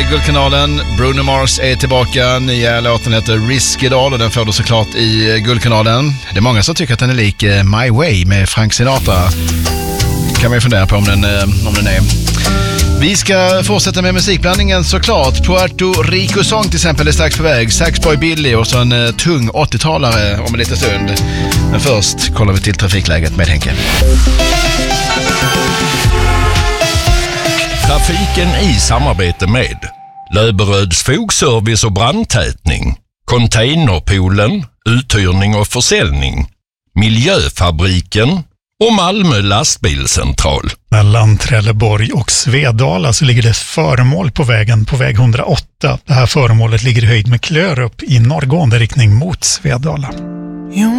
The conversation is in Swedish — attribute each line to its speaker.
Speaker 1: Guldkanalen. Bruno Mars är tillbaka. Nya låten heter Risky Doll och den får du såklart i Guldkanalen. Det är många som tycker att den är lik My Way med Frank Sinatra. Kan man ju fundera på om den är. Vi ska fortsätta med musikblandningen såklart. Puerto Rico Song till exempel är strax på väg. Saxboy Billy och så en tung 80-talare om en liten stund. Men först kollar vi till trafikläget med Henke.
Speaker 2: Trafiken i samarbete med Löberöds fogservice och brandtätning, Containerpoolen, uthyrning och försäljning, Miljöfabriken och Malmö lastbilscentral.
Speaker 3: Mellan Trelleborg och Svedala så ligger det ett föremål på vägen på väg 108. Det här föremålet ligger i höjd med Klörup i norrgående riktning mot Svedala.